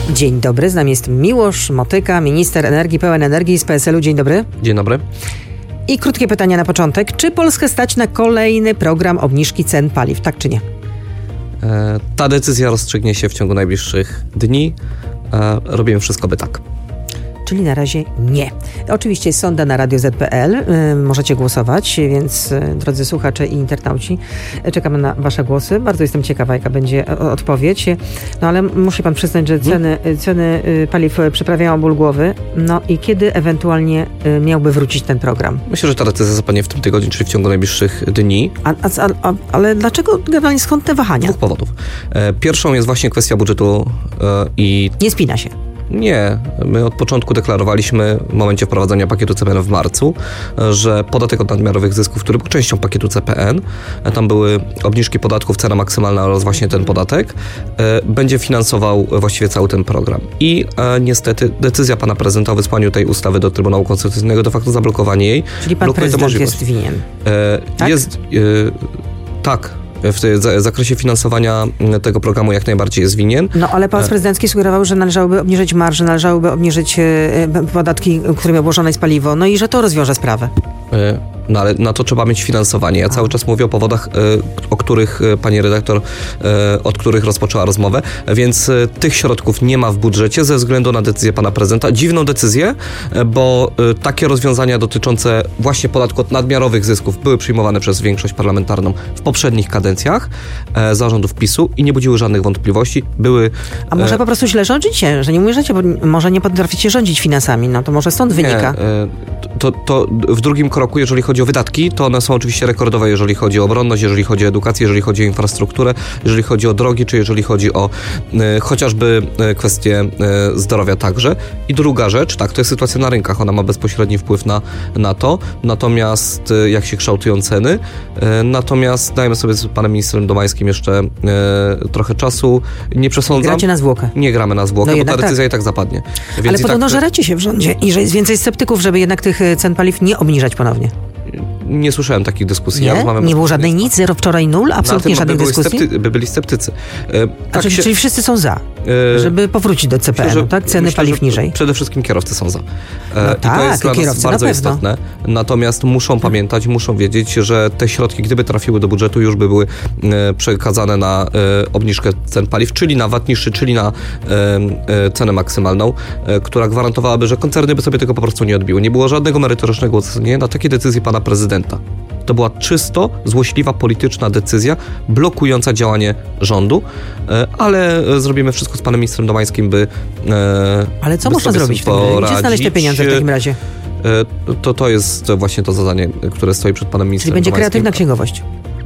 Dzień dobry, z nami jest Miłosz Motyka, minister energii, pełen energii z PSL-u. Dzień dobry. Dzień dobry. I krótkie pytanie na początek. Czy Polskę stać na kolejny program obniżki cen paliw, tak czy nie? Ta decyzja rozstrzygnie się w ciągu najbliższych dni. Robimy wszystko, by tak. Czyli na razie nie. Oczywiście jest sonda na Radio Z.pl. Możecie głosować, więc drodzy słuchacze i internauci, czekamy na wasze głosy. Bardzo jestem ciekawa, jaka będzie odpowiedź. No ale musi pan przyznać, że ceny paliw przyprawiają ból głowy. No i kiedy ewentualnie miałby wrócić ten program? Myślę, że ta decyzja zapadnie w tym tygodniu, czyli w ciągu najbliższych dni. Ale dlaczego generalnie skąd te wahania? Dwóch powodów. Pierwszą jest właśnie kwestia budżetu i... Nie spina się. Nie. My od początku deklarowaliśmy w momencie wprowadzenia pakietu CPN w marcu, że podatek od nadmiarowych zysków, który był częścią pakietu CPN, tam były obniżki podatków, cena maksymalna oraz właśnie ten podatek, będzie finansował właściwie cały ten program. I niestety decyzja pana prezydenta o wysłaniu tej ustawy do Trybunału Konstytucyjnego, de facto zablokowanie jej. Czyli pan prezydent jest winien? Tak? Tak. W zakresie finansowania tego programu jak najbardziej jest winien. No ale pałac prezydencki sugerował, że należałoby obniżyć marżę, należałoby obniżyć podatki, którymi obłożone jest paliwo, no i że to rozwiąże sprawę. No ale na to trzeba mieć finansowanie. Ja cały czas mówię o powodach, o których pani redaktor, od których rozpoczęła rozmowę, więc tych środków nie ma w budżecie ze względu na decyzję pana prezydenta. Dziwną decyzję, bo takie rozwiązania dotyczące właśnie podatku od nadmiarowych zysków były przyjmowane przez większość parlamentarną w poprzednich kadencjach zarządów PiS-u i nie budziły żadnych wątpliwości. A może po prostu źle rządzicie, że nie umiecie, bo może nie potraficie rządzić finansami, no to może stąd wynika. To w drugim kroku, jeżeli chodzi o wydatki, to one są oczywiście rekordowe, jeżeli chodzi o obronność, jeżeli chodzi o edukację, jeżeli chodzi o infrastrukturę, jeżeli chodzi o drogi, czy jeżeli chodzi o chociażby kwestie zdrowia także. I druga rzecz, tak, to jest sytuacja na rynkach, ona ma bezpośredni wpływ na to, natomiast jak się kształtują ceny, natomiast dajmy sobie z panem ministrem Domańskim jeszcze trochę czasu, nie przesądzam. Gracie na zwłokę. Nie gramy na zwłokę, bo ta decyzja i tak zapadnie. Więc ale podobno żeracie się w rządzie i że jest więcej sceptyków, żeby jednak tych cen paliw nie obniżać ponownie. Nie słyszałem takich dyskusji. Nie? Nie było żadnej nic? Zero wczoraj nul? Absolutnie żadnych dyskusji? Byli sceptycy. Czyli wszyscy są za, żeby powrócić do CPN-u, tak? Ceny paliw niżej. Przede wszystkim kierowcy są za. I to jest dla nas bardzo istotne. Natomiast muszą pamiętać, muszą wiedzieć, że te środki, gdyby trafiły do budżetu, już by były przekazane na obniżkę cen paliw, czyli na VAT niższy, czyli na cenę maksymalną, która gwarantowałaby, że koncerny by sobie tego po prostu nie odbiły. Nie było żadnego merytorycznego uzasadnienia na takie decyzje pana prezydenta. To była czysto złośliwa polityczna decyzja blokująca działanie rządu, ale zrobimy wszystko z panem ministrem Domańskim, by ale co można zrobić w tym razie? Gdzie znaleźć te pieniądze w takim razie? To jest właśnie to zadanie, które stoi przed panem ministrem Czyli będzie Domańskim. kreatywna księgowość?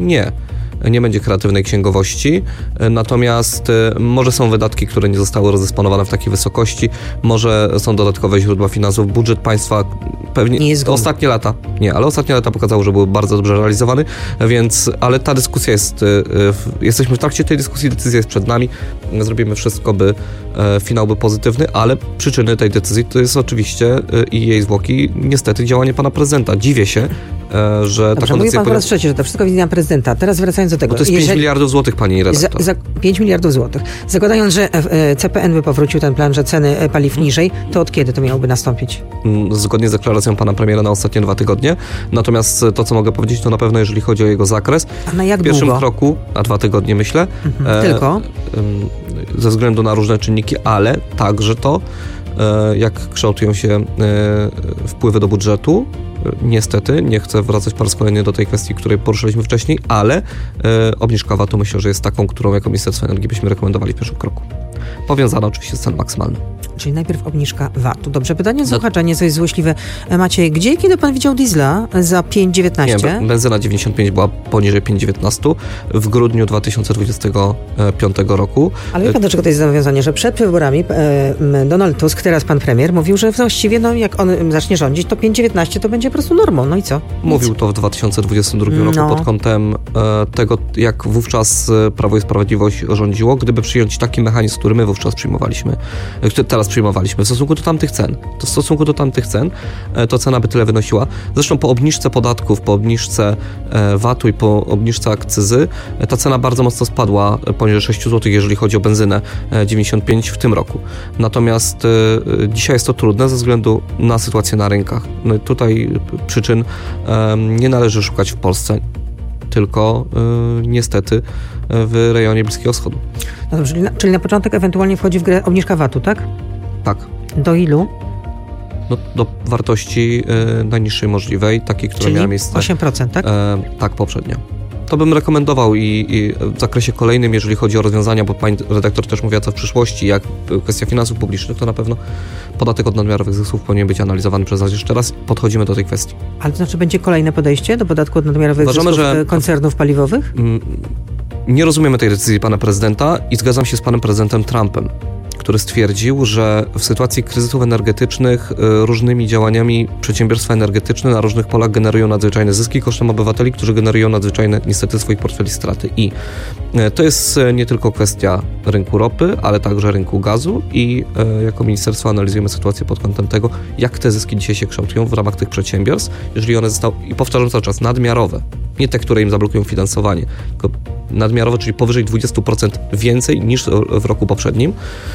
Nie będzie kreatywnej księgowości, natomiast może są wydatki, które nie zostały rozdysponowane w takiej wysokości, może są dodatkowe źródła finansów. Budżet państwa pewnie nie jest ostatnie lata pokazało, że był bardzo dobrze realizowany, ale ta dyskusja jesteśmy w trakcie tej dyskusji, decyzja jest przed nami, zrobimy wszystko, by finał był pozytywny, ale przyczyny tej decyzji to jest oczywiście i jej zwłoki niestety działanie pana prezydenta. Dziwię się, że taką decyzję... Mówi pan po raz trzeci, że to wszystko wina prezydenta. Teraz wracając do tego... Bo to jest 5 miliardów złotych, pani redaktor. 5 miliardów złotych. Zakładając, że CPN by powrócił ten plan, że ceny paliw niżej, to od kiedy to miałoby nastąpić? Zgodnie z deklaracją pana premiera na ostatnie 2 tygodnie. Natomiast to, co mogę powiedzieć, to na pewno jeżeli chodzi o jego zakres. A na jak w pierwszym długo? kroku, na 2 tygodnie myślę. Tylko? Ze względu na różne czynniki, ale także to, jak kształtują się wpływy do budżetu. Niestety, nie chcę wracać po raz kolejny do tej kwestii, której poruszyliśmy wcześniej, ale obniżka VAT-u myślę, że jest taką, którą jako Ministerstwo Energii byśmy rekomendowali w pierwszym kroku. Powiązana oczywiście z ceną maksymalną. Czyli najpierw obniżka VAT-u. Dobrze, pytanie z słuchacza, nieco jest złośliwe. Maciej, gdzie i kiedy pan widział diesla za 5,19? Nie, benzyna 95 była poniżej 5,19 w grudniu 2025 roku. Ale wie pan, do czego to jest zobowiązanie, że przed wyborami Donald Tusk, teraz pan premier, mówił, że właściwie jak on zacznie rządzić, to 5,19 to będzie po prostu normą. No i co? Mówił to w 2022 roku pod kątem tego, jak wówczas Prawo i Sprawiedliwość rządziło. Gdyby przyjąć taki mechanizm, który my wówczas przyjmowaliśmy, teraz teraz przyjmowaliśmy, w stosunku do tamtych cen, to cena by tyle wynosiła. Zresztą po obniżce podatków, po obniżce VAT-u i po obniżce akcyzy, ta cena bardzo mocno spadła poniżej 6 zł, jeżeli chodzi o benzynę 95 w tym roku. Natomiast dzisiaj jest to trudne ze względu na sytuację na rynkach. No i tutaj przyczyn nie należy szukać w Polsce, tylko niestety w rejonie Bliskiego Wschodu. No dobrze, czyli na początek ewentualnie wchodzi w grę obniżka VAT-u, tak? Tak. Do ilu? No, do wartości najniższej możliwej, takiej, która miała miejsce. 8%, tak? Tak, poprzednio. To bym rekomendował i w zakresie kolejnym, jeżeli chodzi o rozwiązania, bo pani redaktor też mówiła, co w przyszłości, jak kwestia finansów publicznych, to na pewno podatek od nadmiarowych zysków powinien być analizowany przez nas. Jeszcze raz podchodzimy do tej kwestii. Ale to znaczy będzie kolejne podejście do podatku od nadmiarowych zysków koncernów paliwowych? Nie rozumiemy tej decyzji pana prezydenta i zgadzam się z panem prezydentem Trumpem, który stwierdził, że w sytuacji kryzysów energetycznych różnymi działaniami przedsiębiorstwa energetyczne na różnych polach generują nadzwyczajne zyski kosztem obywateli, którzy generują nadzwyczajne niestety swoich portfeli straty. I to jest nie tylko kwestia rynku ropy, ale także rynku gazu i jako ministerstwo analizujemy sytuację pod kątem tego, jak te zyski dzisiaj się kształtują w ramach tych przedsiębiorstw, jeżeli one zostały, i powtarzam cały czas, nadmiarowe, nie te, które im zablokują finansowanie, tylko nadmiarowe, czyli powyżej 20% więcej niż w roku poprzednim,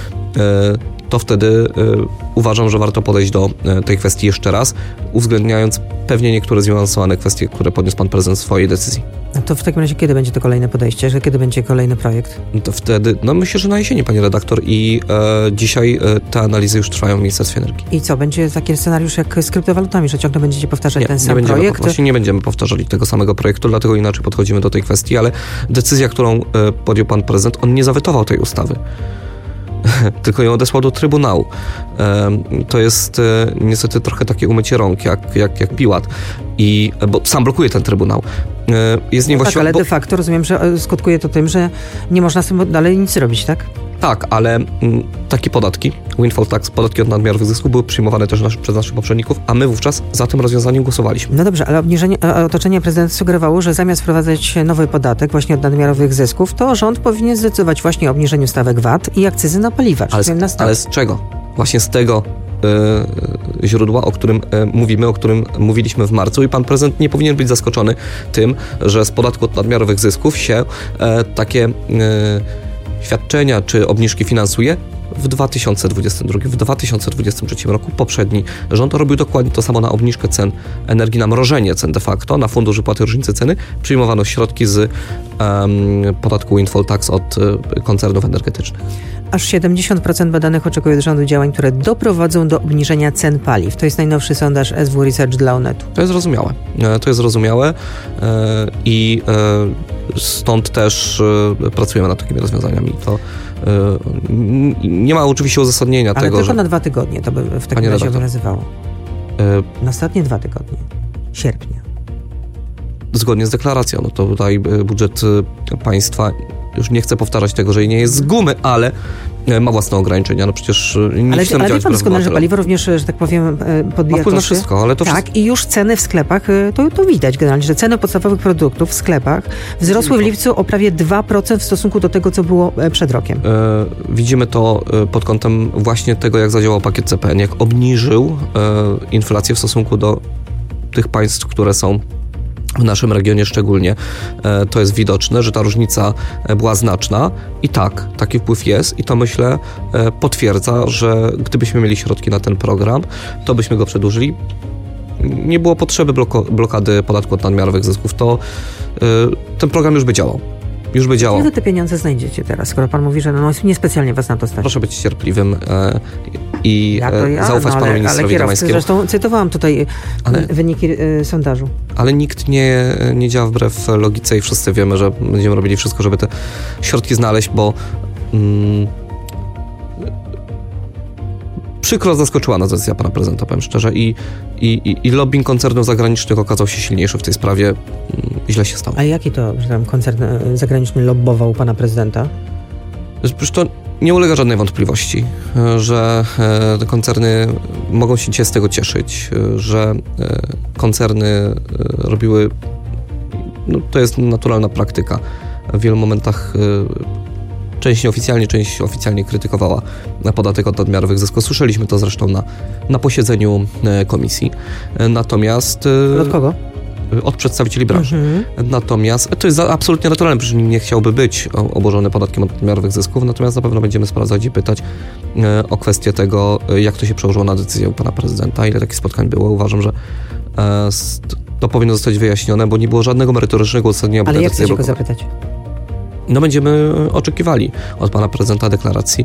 to wtedy uważam, że warto podejść do tej kwestii jeszcze raz, uwzględniając pewnie niektóre zniuansowane kwestie, które podniósł pan prezydent w swojej decyzji. A to w takim razie kiedy będzie to kolejne podejście? Że kiedy będzie kolejny projekt? To wtedy, myślę, że na jesieni, pani redaktor, i dzisiaj te analizy już trwają w Ministerstwie Energii. I co, będzie taki scenariusz jak z kryptowalutami, że ciągle będziecie powtarzać ten sam projekt? Właśnie nie będziemy powtarzali tego samego projektu, dlatego inaczej podchodzimy do tej kwestii, ale decyzja, którą podjął pan prezydent, on nie zawetował tej ustawy, tylko ją odesłał do Trybunału. To jest niestety trochę takie umycie rąk, jak Piłat, bo sam blokuje ten Trybunał. Jest niewłaściwa, ale de facto rozumiem, że skutkuje to tym, że nie można z tym dalej nic robić, tak? Tak, ale takie podatki, windfall tax, podatki od nadmiarowych zysków były przyjmowane też przez naszych poprzedników, a my wówczas za tym rozwiązaniem głosowaliśmy. No dobrze, ale otoczenie prezydenta sugerowało, że zamiast wprowadzać nowy podatek właśnie od nadmiarowych zysków, to rząd powinien zdecydować właśnie o obniżeniu stawek VAT i akcyzy na paliwa. Ale z czego? Właśnie z tego źródła, o którym mówimy, o którym mówiliśmy w marcu, i pan prezydent nie powinien być zaskoczony tym, że z podatku od nadmiarowych zysków się takie świadczenia czy obniżki finansuje w 2022. W 2023 roku poprzedni rząd robił dokładnie to samo na obniżkę cen energii, na mrożenie cen de facto, na fundusz wypłaty różnicy ceny przyjmowano środki z podatku windfall tax od koncernów energetycznych. Aż 70% badanych oczekuje od rządu działań, które doprowadzą do obniżenia cen paliw. To jest najnowszy sondaż SW Research dla Onetu. To jest zrozumiałe i stąd też pracujemy nad takimi rozwiązaniami. To nie ma oczywiście uzasadnienia tego, ale tylko że... na 2 tygodnie to by w takim razie obowiązywało. Na ostatnie 2 tygodnie. Sierpnia. Zgodnie z deklaracją. No to tutaj budżet państwa, już nie chcę powtarzać tego, że nie jest z gumy, ale ma własne ograniczenia. No przecież nie chcemy działać pan doskonale, że paliwo również, że tak powiem, podbija na wszystko, ale to tak, wszystko. I już ceny w sklepach, to widać generalnie, że ceny podstawowych produktów w sklepach wzrosły w lipcu o prawie 2% w stosunku do tego, co było przed rokiem. Widzimy to pod kątem właśnie tego, jak zadziałał pakiet CPN, jak obniżył inflację w stosunku do tych państw, które są w naszym regionie szczególnie. To jest widoczne, że ta różnica była znaczna i tak, taki wpływ jest i to myślę potwierdza, że gdybyśmy mieli środki na ten program, to byśmy go przedłużyli. Nie było potrzeby blokady podatku od nadmiarowych zysków, to ten program już by działał. Gdzie wy te pieniądze znajdziecie teraz, skoro pan mówi, że niespecjalnie was na to stać? Proszę być cierpliwym i zaufać panu ministrowi Domańskiemu. Zresztą cytowałam tutaj wyniki sondażu. Ale nikt nie działa wbrew logice i wszyscy wiemy, że będziemy robili wszystko, żeby te środki znaleźć, bo przykro zaskoczyła nas decyzja pana prezydenta, powiem szczerze, i lobbying koncernów zagranicznych okazał się silniejszy w tej sprawie. Źle się stało. A jaki to, że tam koncern zagraniczny lobbował pana prezydenta? Przecież to nie ulega żadnej wątpliwości, że te koncerny mogą się dzisiaj z tego cieszyć, że koncerny robiły, to jest naturalna praktyka, w wielu momentach Część nieoficjalnie, część oficjalnie krytykowała podatek od nadmiarowych zysków. Słyszeliśmy to zresztą na posiedzeniu komisji. Natomiast... Od kogo? Od przedstawicieli branży. Natomiast to jest absolutnie naturalne, przecież nikt nie chciałby być obłożony podatkiem od nadmiarowych zysków, natomiast na pewno będziemy sprawdzać i pytać o kwestię tego, jak to się przełożyło na decyzję pana prezydenta, ile takich spotkań było. Uważam, że to powinno zostać wyjaśnione, bo nie było żadnego merytorycznego uzasadnienia. Ale jak chcecie go zapytać? No będziemy oczekiwali od pana prezydenta deklaracji,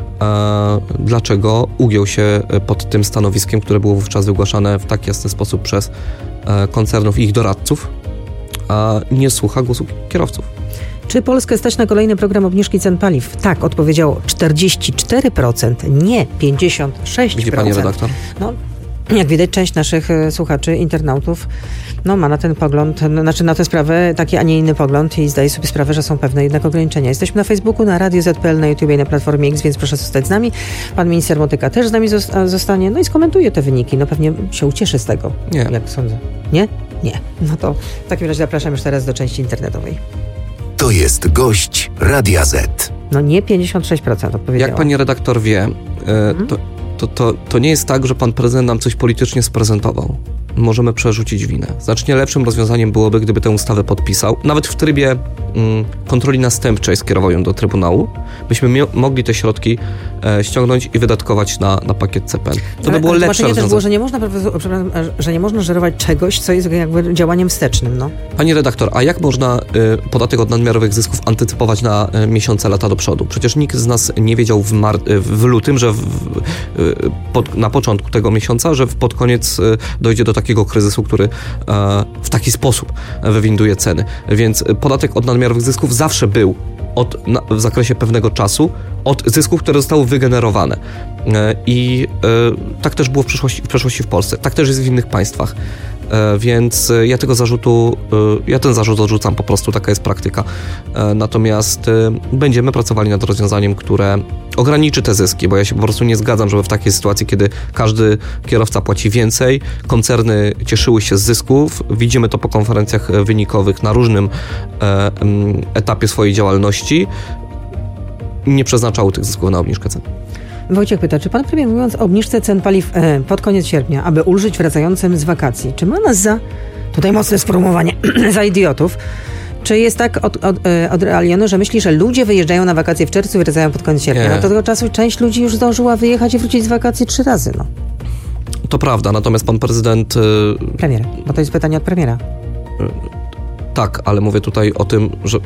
dlaczego ugiął się pod tym stanowiskiem, które było wówczas wygłaszane w tak jasny sposób przez koncernów i ich doradców, a nie słucha głosu kierowców. Czy Polskę stać na kolejny program obniżki cen paliw? Tak, odpowiedziało 44%, nie 56%. Widzi pani redaktor? No, jak widać, część naszych słuchaczy, internautów, ma na ten pogląd, na tę sprawę taki, a nie inny pogląd i zdaje sobie sprawę, że są pewne jednak ograniczenia. Jesteśmy na Facebooku, na Radio ZPL, na YouTube i na Platformie X, więc proszę zostać z nami. Pan minister Motyka też z nami zostanie, i skomentuje te wyniki. Pewnie się ucieszy z tego, nie. Jak sądzę. Nie? Nie. No to w takim razie zapraszam już teraz do części internetowej. To jest gość Radia Z. Nie 56% odpowiedziała. Jak pani redaktor wie, to nie jest tak, że pan prezydent nam coś politycznie sprezentował. Możemy przerzucić winę. Znacznie lepszym rozwiązaniem byłoby, gdyby tę ustawę podpisał, nawet w trybie kontroli następczej skierował ją do Trybunału, byśmy mogli te środki ściągnąć i wydatkować na pakiet CPN. To by było lepsze rozwiązanie. Też było, że nie można żerować czegoś, co jest jakby działaniem wstecznym. Pani redaktor, a jak można podatek od nadmiarowych zysków antycypować na miesiące, lata do przodu? Przecież nikt z nas nie wiedział w lutym, że na początku tego miesiąca, że pod koniec dojdzie do takiego kryzysu, który w taki sposób wywinduje ceny. Więc podatek od nadmiarowych zysków zawsze był w zakresie pewnego czasu od zysków, które zostały wygenerowane. I tak też było w przeszłości w Polsce. Tak też jest w innych państwach. Więc ja ten zarzut odrzucam po prostu, taka jest praktyka. Natomiast będziemy pracowali nad rozwiązaniem, które ograniczy te zyski, bo ja się po prostu nie zgadzam, żeby w takiej sytuacji, kiedy każdy kierowca płaci więcej, koncerny cieszyły się z zysków, widzimy to po konferencjach wynikowych na różnym etapie swojej działalności, nie przeznaczały tych zysków na obniżkę cen. Wojciech pyta, czy pan premier, mówiąc o obniżce cen paliw pod koniec sierpnia, aby ulżyć wracającym z wakacji, czy ma nas tutaj mocne sformułowanie, za idiotów, czy jest tak odrealnione, że myśli, że ludzie wyjeżdżają na wakacje w czerwcu i wracają pod koniec sierpnia? Do tego czasu część ludzi już zdążyła wyjechać i wrócić z wakacji 3 razy, To prawda, natomiast pan prezydent... Premier, bo to jest pytanie od premiera. Tak, ale mówię tutaj o tym, że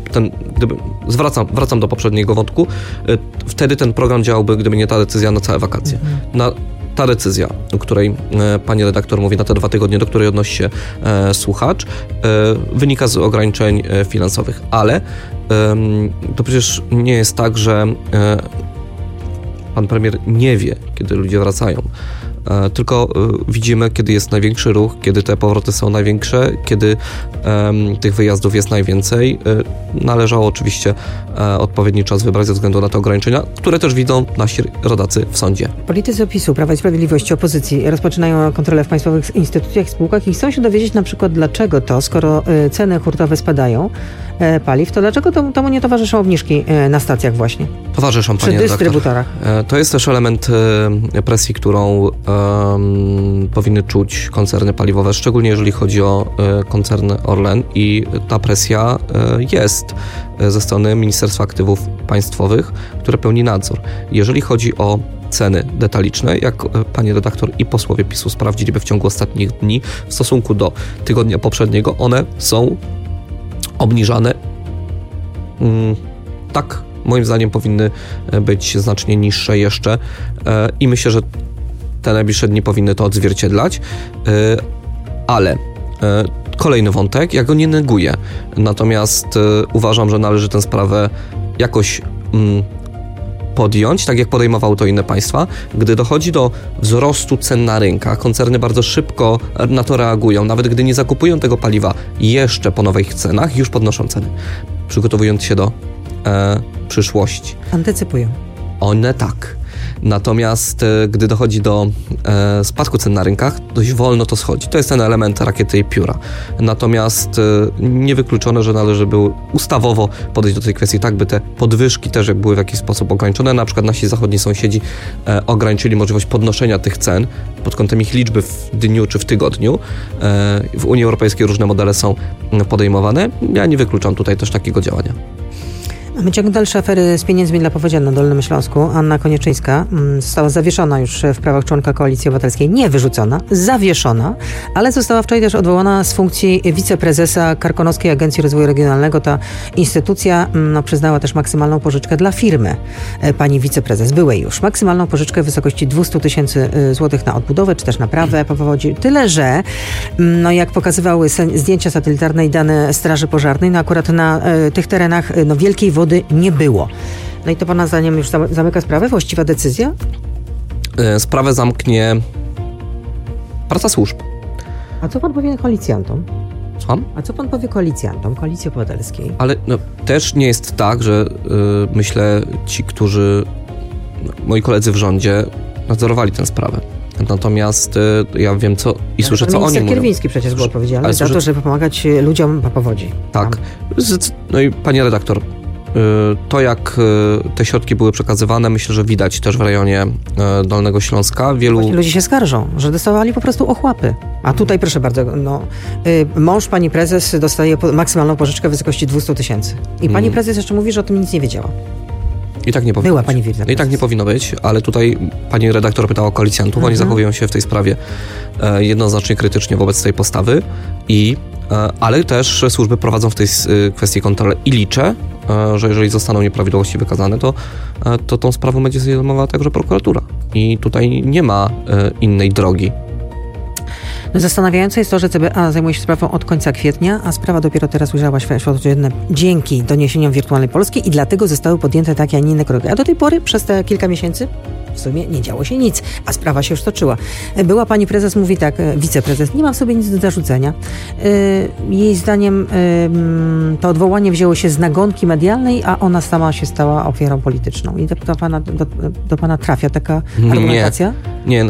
wracam do poprzedniego wątku, wtedy ten program działałby, gdyby nie ta decyzja na całe wakacje. Ta decyzja, o której pani redaktor mówi, na te 2 tygodnie, do której odnosi się słuchacz, wynika z ograniczeń finansowych, ale to przecież nie jest tak, że pan premier nie wie, kiedy ludzie wracają. Tylko widzimy, kiedy jest największy ruch, kiedy te powroty są największe, kiedy tych wyjazdów jest najwięcej. Należało oczywiście odpowiedni czas wybrać ze względu na te ograniczenia, które też widzą nasi rodacy w sądzie. Politycy PiS-u, Prawa i Sprawiedliwości, opozycji rozpoczynają kontrolę w państwowych instytucjach, spółkach i chcą się dowiedzieć na przykład, dlaczego to, skoro ceny hurtowe spadają paliw, to dlaczego temu nie towarzyszą obniżki na stacjach właśnie? Towarzyszą, panie redaktor. Przy dystrybutorach. To jest też element presji, którą powinny czuć koncerny paliwowe, szczególnie jeżeli chodzi o koncern Orlen i ta presja jest ze strony Ministerstwa Aktywów Państwowych, które pełni nadzór. Jeżeli chodzi o ceny detaliczne, jak pani redaktor i posłowie PiS-u sprawdziliby w ciągu ostatnich dni w stosunku do tygodnia poprzedniego, one są obniżane. Tak, moim zdaniem powinny być znacznie niższe jeszcze i myślę, że te najbliższe dni powinny to odzwierciedlać, ale kolejny wątek, ja go nie neguję, natomiast uważam, że należy tę sprawę jakoś podjąć, tak jak podejmowały to inne państwa. Gdy dochodzi do wzrostu cen na rynkach, koncerny bardzo szybko na to reagują, nawet gdy nie zakupują tego paliwa jeszcze po nowych cenach, już podnoszą ceny, przygotowując się do przyszłości. Antycypują. One tak. Natomiast gdy dochodzi do spadku cen na rynkach, dość wolno to schodzi. To jest ten element rakiety i pióra. Natomiast niewykluczone, że należy było ustawowo podejść do tej kwestii tak, by te podwyżki też były w jakiś sposób ograniczone. Na przykład nasi zachodni sąsiedzi ograniczyli możliwość podnoszenia tych cen pod kątem ich liczby w dniu czy w tygodniu. W Unii Europejskiej różne modele są podejmowane. Ja nie wykluczam tutaj też takiego działania. Mamy ciąg dalszy afery z pieniędzmi dla powodzian na Dolnym Śląsku. Anna Konieczynska została zawieszona już w prawach członka Koalicji Obywatelskiej. Nie wyrzucona, zawieszona, ale została wczoraj też odwołana z funkcji wiceprezesa Karkonoskiej Agencji Rozwoju Regionalnego. Ta instytucja przyznała też maksymalną pożyczkę dla firmy. Pani wiceprezes, byłej już. Maksymalną pożyczkę w wysokości 200 000 złotych na odbudowę, czy też naprawę po powodzi. Tyle, że jak pokazywały zdjęcia satelitarne i dane Straży Pożarnej, akurat na tych terenach wielkiej wody nie było. No i to pana zdaniem już zamyka sprawę? Właściwa decyzja? Sprawę zamknie praca służb. A co pan powie koalicjantom? Słucham? A co pan powie koalicjantom, Koalicji Obywatelskiej? Ale też nie jest tak, że myślę ci, którzy moi koledzy w rządzie nadzorowali tę sprawę. Natomiast ja wiem co i słyszę, co oni mówią. Minister Kierwiński przecież był odpowiedzialny za to, żeby pomagać ludziom po powodzi. Tak. No i pani redaktor, to jak te środki były przekazywane, myślę, że widać też w rejonie Dolnego Śląska. Ludzie się skarżą, że dostawali po prostu ochłapy. A tutaj proszę bardzo, mąż pani prezes dostaje maksymalną pożyczkę w wysokości 200 000. I pani prezes jeszcze mówi, że o tym nic nie wiedziała. I tak nie powinno Była być. pani wiceprezes. I tak nie powinno być, ale tutaj pani redaktor pytała o koalicjantów. Oni zachowują się w tej sprawie jednoznacznie krytycznie wobec tej postawy, ale też służby prowadzą w tej kwestii kontrolę i liczę, że jeżeli zostaną nieprawidłowości wykazane, to tą sprawą będzie zajmowała także prokuratura. I tutaj nie ma innej drogi. Zastanawiające jest to, że CBA zajmuje się sprawą od końca kwietnia, a sprawa dopiero teraz ujrzała światło dzienne dzięki doniesieniom Wirtualnej Polski i dlatego zostały podjęte takie, a nie inne kroki. A do tej pory, przez te kilka miesięcy, w sumie nie działo się nic, a sprawa się już toczyła. Była pani prezes, mówi tak, wiceprezes, nie ma w sobie nic do zarzucenia. Jej zdaniem to odwołanie wzięło się z nagonki medialnej, a ona sama się stała ofiarą polityczną. I do pana trafia taka argumentacja? Nie.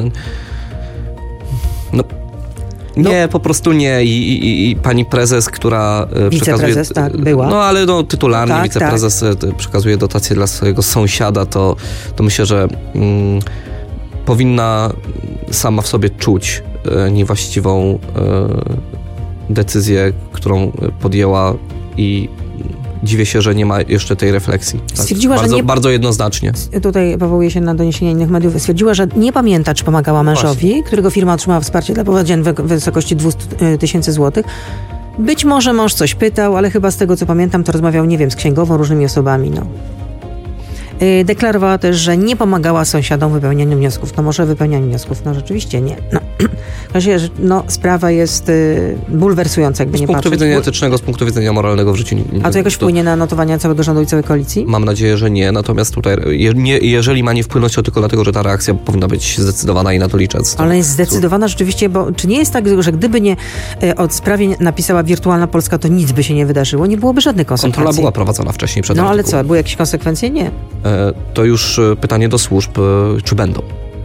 Nie, po prostu nie. I pani prezes, która wiceprezes, przekazuje... tak, była. No ale tytularnie wiceprezes przekazuje dotację dla swojego sąsiada, to myślę, że powinna sama w sobie czuć niewłaściwą decyzję, którą podjęła i dziwię się, że nie ma jeszcze tej refleksji. Stwierdziła, tak, że bardzo jednoznacznie. Tutaj powołuje się na doniesienia innych mediów. Stwierdziła, że nie pamięta, czy pomagała mężowi, którego firma otrzymała wsparcie dla powodzian w wysokości 200 000 złotych. Być może mąż coś pytał, ale chyba z tego, co pamiętam, to rozmawiał, nie wiem, z księgową, różnymi osobami. Deklarowała też, że nie pomagała sąsiadom w wypełnianiu wniosków. Może wypełnianiu wniosków, rzeczywiście nie. Sprawa jest bulwersująca, jakby nie patrzeć. Z punktu widzenia etycznego, z punktu widzenia moralnego w życiu... A to jakoś wpłynie na notowania całego rządu i całej koalicji? Mam nadzieję, że nie. Natomiast tutaj, jeżeli ma nie wpłynąć, to tylko dlatego, że ta reakcja powinna być zdecydowana i na to liczę. Ale jest zdecydowana rzeczywiście, bo czy nie jest tak, że gdyby nie o sprawie napisała Wirtualna Polska, to nic by się nie wydarzyło? Nie byłoby żadnych konsekwencji. Kontrola była prowadzona wcześniej przed artykułem. Ale co? Były jakieś konsekwencje? Nie. To już pytanie do służb, czy będą.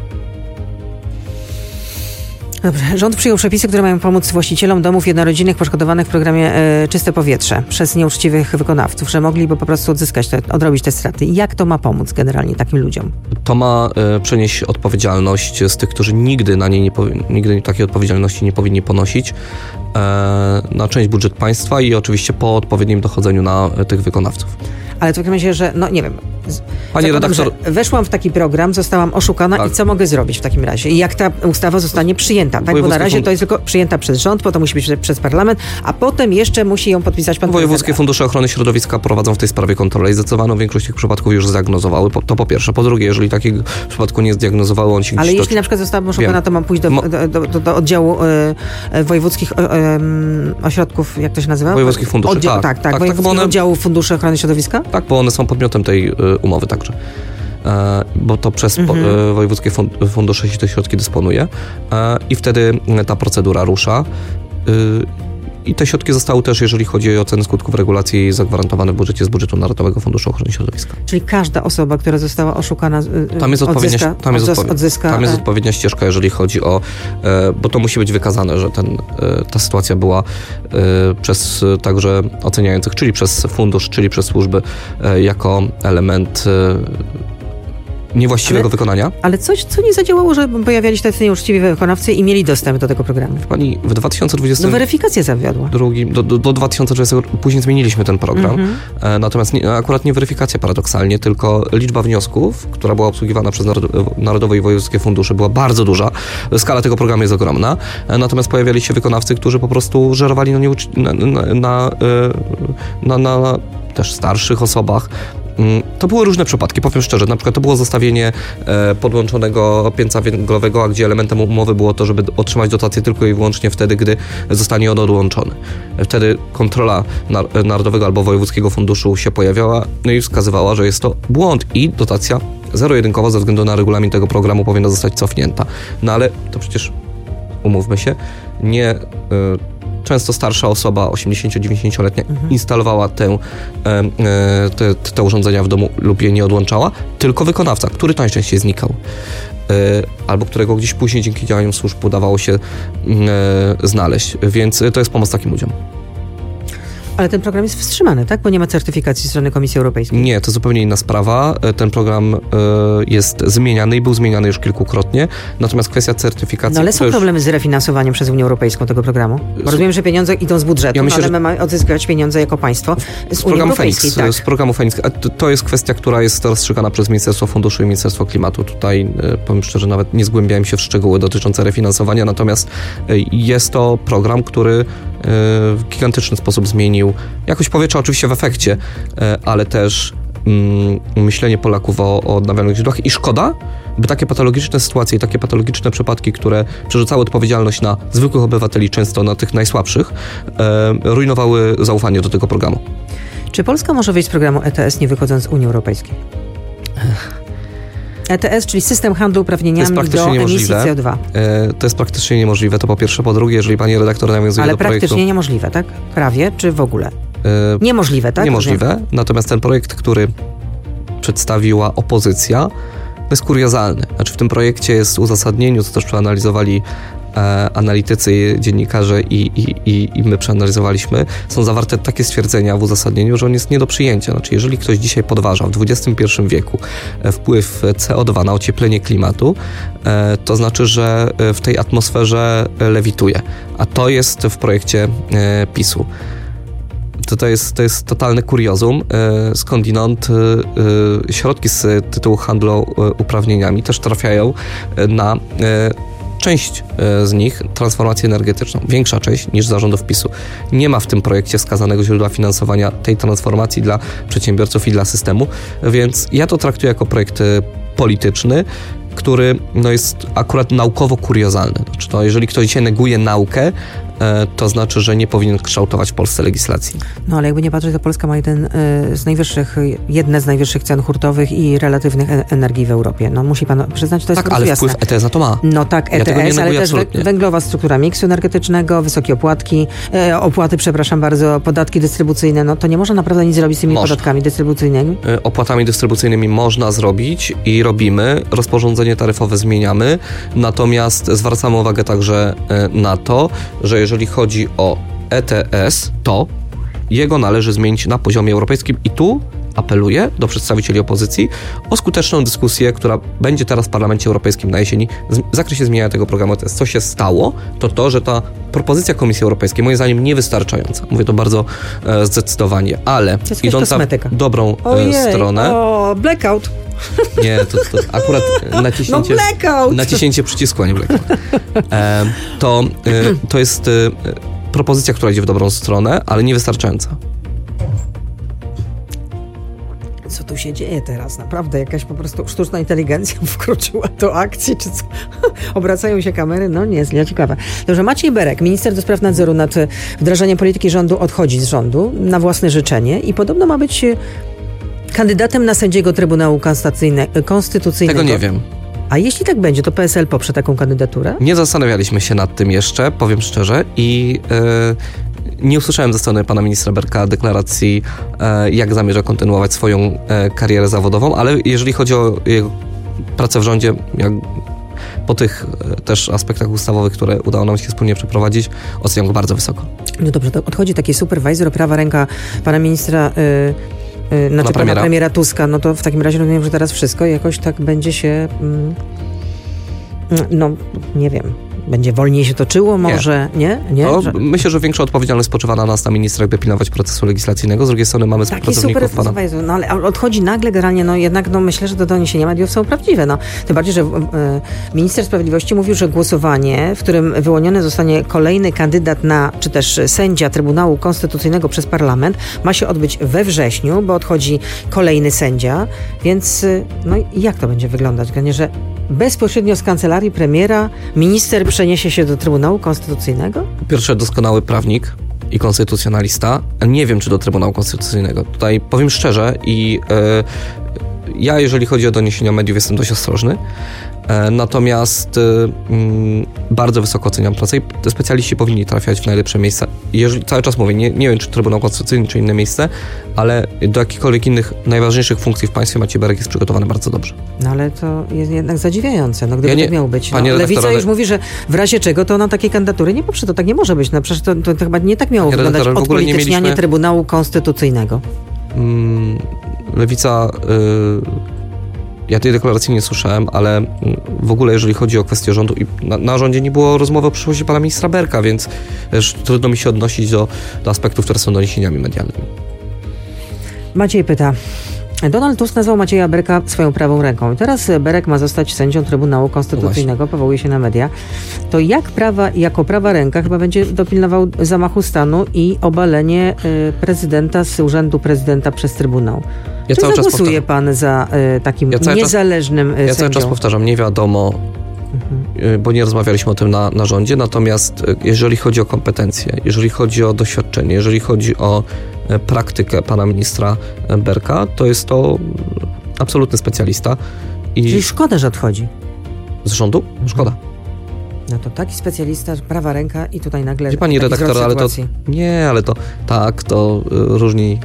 Dobrze. Rząd przyjął przepisy, które mają pomóc właścicielom domów jednorodzinnych poszkodowanych w programie Czyste Powietrze przez nieuczciwych wykonawców, że mogliby po prostu odrobić te straty. Jak to ma pomóc generalnie takim ludziom? To ma przenieść odpowiedzialność z tych, którzy nigdy takiej odpowiedzialności nie powinni ponosić, na część budżet państwa i oczywiście po odpowiednim dochodzeniu na tych wykonawców. Ale w takim razie, że nie wiem. Pani redaktor... Weszłam w taki program, zostałam oszukana i co mogę zrobić w takim razie? I jak ta ustawa zostanie przyjęta? Tak? Bo na razie to jest tylko przyjęta przez rząd, potem musi być przez parlament, a potem jeszcze musi ją podpisać pan prezydent. Wojewódzkie Fundusze Ochrony Środowiska prowadzą w tej sprawie kontrolę i zdecydowaną większość tych przypadków już zdiagnozowały. To po pierwsze. Po drugie, jeżeli takiego przypadku nie zdiagnozowały, on się gdzieś... Ale jeśli na przykład została oszukana, to mam pójść do oddziału wojewódzkich ośrodków, jak to się nazywa? Wojewódzkich funduszy, wojewódzkiego oddziału Funduszy Ochrony Środowiska? Tak, bo one są podmiotem tej umowy także. Bo to przez wojewódzkie fundusze się te środki dysponuje i wtedy ta procedura rusza. I te środki zostały też, jeżeli chodzi o ocenę skutków regulacji, zagwarantowane w budżecie z budżetu Narodowego Funduszu Ochrony Środowiska. Czyli każda osoba, która została oszukana, odzyska... Tam jest odpowiednia ścieżka, jeżeli chodzi o... Bo to musi być wykazane, że ta sytuacja była przez także oceniających, czyli przez fundusz, czyli przez służby, jako element niewłaściwego wykonania. Ale co nie zadziałało, że pojawiali się tacy nieuczciwi wykonawcy i mieli dostęp do tego programu? Pani, w 2020... No weryfikacja zawiodła. Do 2020 później zmieniliśmy ten program. Natomiast akurat nie weryfikacja paradoksalnie, tylko liczba wniosków, która była obsługiwana przez Narodowe i Wojewódzkie Fundusze, była bardzo duża. Skala tego programu jest ogromna. Natomiast pojawiali się wykonawcy, którzy po prostu żerowali na też starszych osobach. To były różne przypadki, powiem szczerze. Na przykład to było zostawienie podłączonego pięca węglowego, a gdzie elementem umowy było to, żeby otrzymać dotację tylko i wyłącznie wtedy, gdy zostanie on odłączony. Wtedy kontrola Narodowego albo Wojewódzkiego Funduszu się pojawiała, no i wskazywała, że jest to błąd i dotacja zero-jedynkowa ze względu na regulamin tego programu powinna zostać cofnięta. No ale to przecież, umówmy się, nie... Często starsza osoba, 80-90-letnia, instalowała te urządzenia w domu lub je nie odłączała, tylko wykonawca, który najczęściej znikał. Albo którego gdzieś później dzięki działaniom służb udawało się znaleźć. Więc to jest pomoc takim ludziom. Ale ten program jest wstrzymany, tak? Bo nie ma certyfikacji ze strony Komisji Europejskiej. Nie, to zupełnie inna sprawa. Ten program jest zmieniany i był zmieniany już kilkukrotnie. Natomiast kwestia certyfikacji... No ale są problemy z refinansowaniem przez Unię Europejską tego programu. Bo rozumiem, że pieniądze idą z budżetu, ale my mamy odzyskać pieniądze jako państwo z Unii Europejskiej. Tak. Z programu Feniks. To jest kwestia, która jest rozstrzygana przez Ministerstwo Funduszy i Ministerstwo Klimatu. Tutaj, powiem szczerze, nawet nie zgłębiałem się w szczegóły dotyczące refinansowania, natomiast jest to program, który w gigantyczny sposób zmienił jakość powietrza, oczywiście w efekcie, ale też myślenie Polaków o odnawialnych źródłach i szkoda, by takie patologiczne sytuacje i takie patologiczne przypadki, które przerzucały odpowiedzialność na zwykłych obywateli, często na tych najsłabszych, rujnowały zaufanie do tego programu. Czy Polska może wyjść z programu ETS, nie wychodząc z Unii Europejskiej? ETS, czyli system handlu uprawnieniami do emisji CO2. To jest praktycznie niemożliwe, to po pierwsze. Po drugie, jeżeli pani redaktor nawiązuje do projektu... Ale praktycznie niemożliwe, tak? Prawie, czy w ogóle? Niemożliwe, tak? Niemożliwe, natomiast ten projekt, który przedstawiła opozycja, to jest kuriozalny. Znaczy w tym projekcie jest uzasadnieniu, co też przeanalizowali analitycy, dziennikarze i my przeanalizowaliśmy, są zawarte takie stwierdzenia w uzasadnieniu, że on jest nie do przyjęcia. Znaczy, jeżeli ktoś dzisiaj podważa w XXI wieku wpływ CO2 na ocieplenie klimatu, to znaczy, że w tej atmosferze lewituje. A to jest w projekcie PiS-u. To jest totalne kuriozum. Skądinąd środki z tytułu handlu uprawnieniami też trafiają na część z nich transformację energetyczną, większa część niż zarządów PiS-u. Nie ma w tym projekcie wskazanego źródła finansowania tej transformacji dla przedsiębiorców i dla systemu, więc ja to traktuję jako projekt polityczny, który jest akurat naukowo kuriozalny. Znaczy, jeżeli ktoś dzisiaj neguje naukę, to znaczy, że nie powinien kształtować w Polsce legislacji. No ale jakby nie patrzeć, to Polska ma jedne z najwyższych cen hurtowych i relatywnych energii w Europie. No musi pan przyznać, to jest tak, ale jasne. Wpływ ETS na to ma. No tak, ETS, ale też węglowa struktura miksu energetycznego, wysokie podatki dystrybucyjne. No to nie można naprawdę nic zrobić z tymi podatkami dystrybucyjnymi? Opłatami dystrybucyjnymi można zrobić i robimy. Rozporządzenie taryfowe zmieniamy, natomiast zwracamy uwagę także na to, że jeżeli chodzi o ETS, to jego należy zmienić na poziomie europejskim i tu apeluję do przedstawicieli opozycji o skuteczną dyskusję, która będzie teraz w Parlamencie Europejskim na jesieni w zakresie zmieniania tego programu ETS. Co się stało, to, że ta propozycja Komisji Europejskiej, moim zdaniem niewystarczająca, mówię to bardzo zdecydowanie, ale idąca w dobrą stronę... O, blackout! Nie, to akurat naciśnięcie przycisku, a nie blackout. To jest propozycja, która idzie w dobrą stronę, ale niewystarczająca. Co tu się dzieje teraz? Naprawdę jakaś po prostu sztuczna inteligencja wkroczyła do akcji, czy co? Obracają się kamery? No nie, jest ciekawe. Dobrze, Maciej Berek, minister do spraw nadzoru nad wdrażaniem polityki rządu, odchodzi z rządu na własne życzenie i podobno ma być kandydatem na sędziego Trybunału Konstytucyjnego. Tego nie wiem. A jeśli tak będzie, to PSL poprze taką kandydaturę? Nie zastanawialiśmy się nad tym jeszcze, powiem szczerze, i nie usłyszałem ze strony pana ministra Berka deklaracji, jak zamierza kontynuować swoją karierę zawodową, ale jeżeli chodzi o jego pracę w rządzie, po tych też aspektach ustawowych, które udało nam się wspólnie przeprowadzić, oceniam go bardzo wysoko. No dobrze, to odchodzi taki supervisor, prawa ręka pana ministra, pana premiera Tuska, no to w takim razie rozumiem, że teraz wszystko jakoś tak będzie się, no nie wiem, będzie wolniej się toczyło, może, nie? No, myślę, że większa odpowiedzialność spoczywa na nas, na ministrach, by pilnować procesu legislacyjnego. Z drugiej strony mamy współpracowników pana. No ale odchodzi nagle generalnie, no jednak myślę, że to doniesienia mediów są prawdziwe. No. Tym bardziej, że minister sprawiedliwości mówił, że głosowanie, w którym wyłoniony zostanie kolejny kandydat czy też sędzia Trybunału Konstytucyjnego przez parlament, ma się odbyć we wrześniu, bo odchodzi kolejny sędzia, więc no jak to będzie wyglądać? Że bezpośrednio z kancelarii premiera minister przeniesie się do Trybunału Konstytucyjnego? Po pierwsze, doskonały prawnik i konstytucjonalista. Nie wiem, czy do Trybunału Konstytucyjnego. Tutaj powiem szczerze i ja, jeżeli chodzi o doniesienia mediów, jestem dość ostrożny. Natomiast bardzo wysoko oceniam pracę i te specjaliści powinni trafiać w najlepsze miejsca. Cały czas mówię, nie wiem, czy Trybunał Konstytucyjny, czy inne miejsce, ale do jakichkolwiek innych najważniejszych funkcji w państwie Maciej Berek jest przygotowany bardzo dobrze. No ale to jest jednak zadziwiające, no gdyby tak miało być. No, Lewica już mówi, że w razie czego to ona takiej kandydatury nie poprze, to tak nie może być. No przecież to chyba nie tak miało wyglądać odpolitycznianie Trybunału Konstytucyjnego. Lewica... Ja tej deklaracji nie słyszałem, ale w ogóle jeżeli chodzi o kwestię rządu i na rządzie nie było rozmowy o przyszłości pana ministra Berka, więc trudno mi się odnosić do aspektów, które są doniesieniami medialnymi. Maciej pyta. Donald Tusk nazwał Macieja Berka swoją prawą ręką. I teraz Berek ma zostać sędzią Trybunału Konstytucyjnego, powołuje się na media. To jako prawa ręka chyba będzie dopilnował zamachu stanu i obalenie prezydenta z urzędu prezydenta przez Trybunał. Czy zagłosuje pan za takim niezależnym sędzią? Ja cały czas powtarzam, nie wiadomo, bo nie rozmawialiśmy o tym na rządzie, natomiast jeżeli chodzi o kompetencje, jeżeli chodzi o doświadczenie, jeżeli chodzi o praktykę pana ministra Berka, to jest to absolutny specjalista. Czyli szkoda, że odchodzi. Z rządu? Szkoda. No to taki specjalista, prawa ręka i tutaj nagle... Wie pani redaktor, ale to... Nie, ale to... Tak, to różni...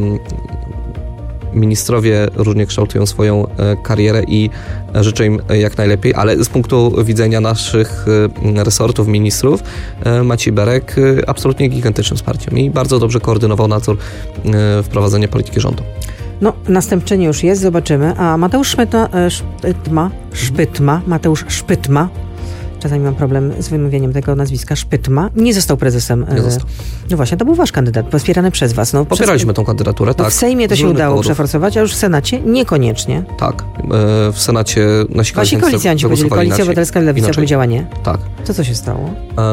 ministrowie różnie kształtują swoją karierę i życzę im jak najlepiej, ale z punktu widzenia naszych resortów, ministrów, Maciej Berek absolutnie gigantycznym wsparciem i bardzo dobrze koordynował nadzór wprowadzenia polityki rządu. No, następczenie już jest, zobaczymy. A Mateusz Szpytma, czasami mam problem z wymówieniem tego nazwiska, Szpytma, nie został prezesem. Nie został. No właśnie, to był wasz kandydat, wspierany przez was. No, popieraliśmy tą kandydaturę, tak. W Sejmie to się udało przeforsować, a już w Senacie niekoniecznie. Tak, w Senacie nasi koalicjanci powiedzieli, Koalicja Obywatelska i Lewica powiedziała nie. Tak. To co się stało?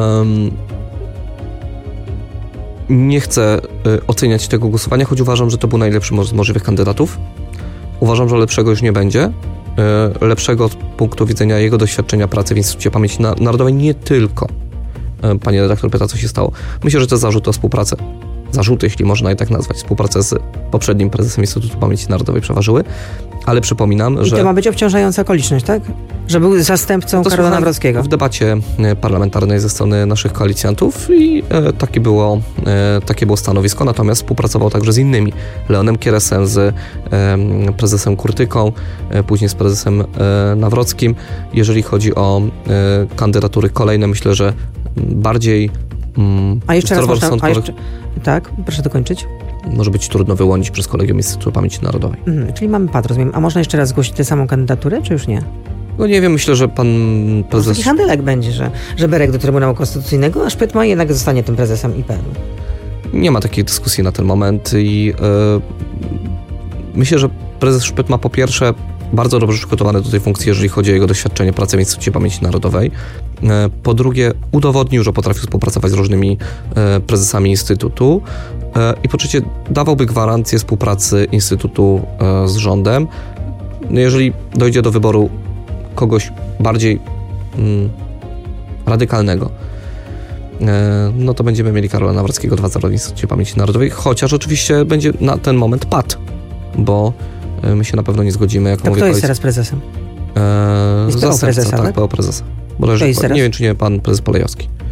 Nie chcę oceniać tego głosowania, choć uważam, że to był najlepszy z możliwych kandydatów. Uważam, że lepszego już nie będzie. Lepszego od punktu widzenia jego doświadczenia pracy w Instytucie Pamięci Narodowej, nie tylko. Pani redaktor pyta, co się stało. Myślę, że te zarzuty o współpracę, jeśli można je tak nazwać, współpracę z poprzednim prezesem Instytutu Pamięci Narodowej przeważyły, ale przypominam, że... I to ma być obciążająca okoliczność, tak? Że był zastępcą Karola Nawrockiego. W debacie parlamentarnej ze strony naszych koalicjantów i takie było stanowisko, natomiast współpracował także z innymi. Leonem Kieresem, z prezesem Kurtyką, później z prezesem Nawrockim. Jeżeli chodzi o kandydatury kolejne, myślę, że bardziej... A jeszcze raz tak, proszę dokończyć. Może być trudno wyłonić przez Kolegium Instytutu Pamięci Narodowej. Czyli mamy pad, rozumiem. A można jeszcze raz zgłosić tę samą kandydaturę, czy już nie? No nie wiem, myślę, że pan prezes... Taki handelek będzie, że Berek do Trybunału Konstytucyjnego, a Szpytma jednak zostanie tym prezesem IPN. Nie ma takiej dyskusji na ten moment i myślę, że prezes Szpytma po pierwsze bardzo dobrze przygotowany do tej funkcji, jeżeli chodzi o jego doświadczenie pracy w Instytucie Pamięci Narodowej. Po drugie, udowodnił, że potrafił współpracować z różnymi prezesami Instytutu. I po trzecie, dawałby gwarancję współpracy Instytutu z rządem. Jeżeli dojdzie do wyboru kogoś bardziej radykalnego, no to będziemy mieli Karola Nawrockiego 2.0 w Instytucie Pamięci Narodowej, chociaż oczywiście będzie na ten moment pad, bo my się na pewno nie zgodzimy. To kto jest teraz prezesem? Zastępca, tak? PO prezesa. Nie wiem, czy nie pan prezes Polejowski.